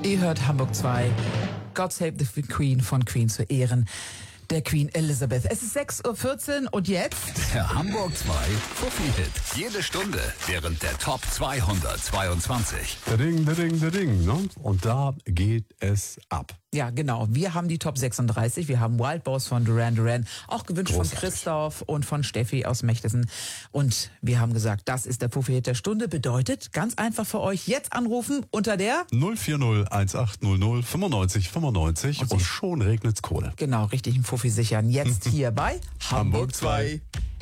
Ihr hört Hamburg 2. God Save the Queen von Queen zu Ehren der Queen Elizabeth. Es ist 6:14 Uhr und jetzt? Der Hamburg 2 Fuffi-Hit. Jede Stunde während der Top 222. Ding, ne? Und da geht es ab. Ja, genau. Wir haben die Top 36. Wir haben Wild Boys von Duran Duran, auch gewünscht Großartig. von Christoph und von Steffi aus Mechtesen. Und wir haben gesagt, das ist der Fuffi-Hit der Stunde. Bedeutet, ganz einfach für euch, jetzt anrufen unter der 040 1800 95 95 und schon regnet's Kohle. genau richtigen Fuffi sichern. Jetzt hier bei Hamburg 2.